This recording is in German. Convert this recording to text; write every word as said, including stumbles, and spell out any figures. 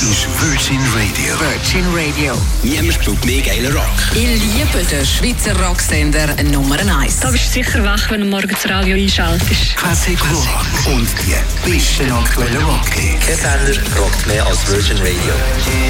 ist Virgin Radio. Virgin Radio. Niemand spielt mehr geilen Rock. Ich liebe den Schweizer Rocksender Nummer eins. Da bist du sicher wach, wenn du morgen das Radio einschaltest. Classic Rock und die besten aktuellen Rock-Hits. Kein Sender rockt mehr als Virgin Radio.